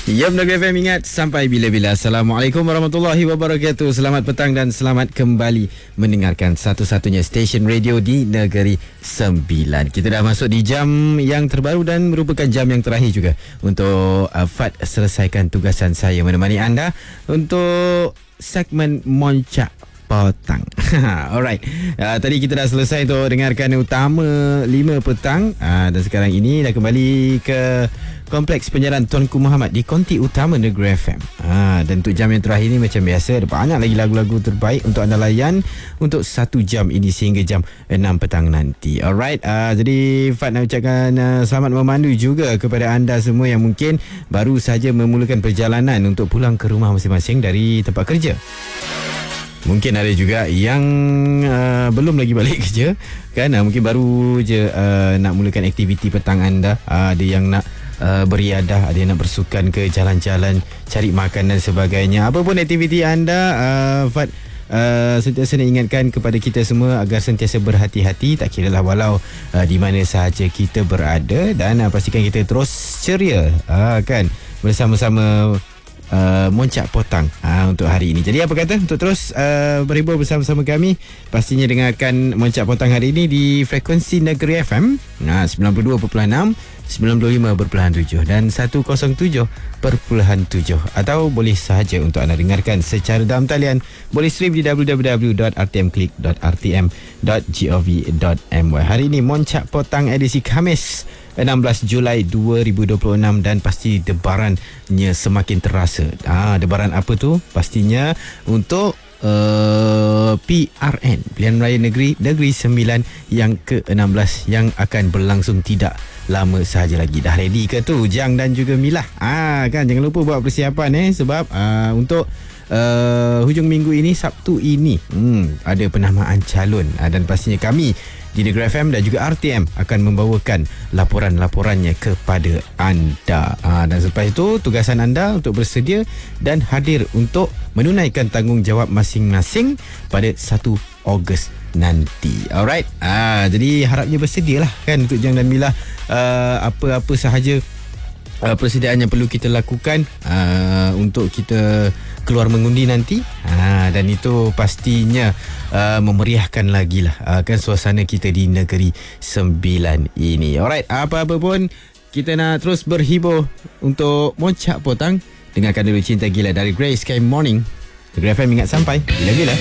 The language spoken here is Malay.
Ya, Negeri FM ingat sampai bila-bila. Assalamualaikum warahmatullahi wabarakatuh. Selamat petang dan selamat kembali mendengarkan satu-satunya stesen radio di Negeri Sembilan. Kita dah masuk di jam yang terbaru dan merupakan jam yang terakhir juga untuk Fad selesaikan tugasan saya menemani anda untuk segmen Moncak Petang. Alright. Tadi kita dah selesai untuk dengarkan utama 5 petang. Dan sekarang ini dah kembali ke Kompleks Penyiaran Tuanku Muhammad di konti utama Negeri FM. Dan untuk jam yang terakhir ni macam biasa ada banyak lagi lagu-lagu terbaik untuk anda layan untuk 1 jam ini sehingga jam 6 petang nanti. Alright. Jadi Fad nak ucapkan selamat memandu juga kepada anda semua yang mungkin baru saja memulakan perjalanan untuk pulang ke rumah masing-masing dari tempat kerja. Mungkin ada juga yang belum lagi balik kerja kan, mungkin baru je nak mulakan aktiviti petang anda. Ada yang nak beriadah, ada yang nak bersukan ke jalan-jalan, cari makan dan sebagainya. Apa pun aktiviti anda, Fad sentiasa nak ingatkan kepada kita semua agar sentiasa berhati-hati, tak kiralah walau di mana sahaja kita berada, dan pastikan kita terus ceria kan, bersama-sama Moncak Potang untuk hari ini. Jadi apa kata untuk terus berhibur bersama-sama kami, pastinya dengarkan Moncak Potang hari ini di frekuensi Negeri FM 92.6, 95.7 dan 107.7, atau boleh sahaja untuk anda dengarkan secara dalam talian, boleh stream di www.rtmclick.rtm.gov.my. Hari ini Moncak Potang edisi Khamis 16 Julai 2026, dan pasti debarannya semakin terasa. Debaran apa tu? Pastinya untuk PRN, Pilihan Raya Negeri Sembilan yang ke-16 yang akan berlangsung tidak lama sahaja lagi. Dah ready ke tu Jang dan juga Milah? Kan jangan lupa buat persiapan sebab untuk hujung minggu ini, Sabtu ini, ada penamaan calon, dan pastinya kami di Negeri FM dan juga RTM akan membawakan laporan-laporannya kepada anda. Dan selepas itu, tugasan anda untuk bersedia dan hadir untuk menunaikan tanggungjawab masing-masing pada 1 Ogos nanti. Alright. Jadi harapnya bersedialah kan untuk Jang dan Mila, apa-apa sahaja persediaan yang perlu kita lakukan untuk kita keluar mengundi nanti, dan itu pastinya memeriahkan lagi lah kan suasana kita di Negeri Sembilan ini. Alright, apa-apa pun kita nak terus berhibur untuk Moncak Potang. Dengarkan dulu Cinta Gila dari Grey Sky Morning. Negeri FM ingat sampai bila-bila.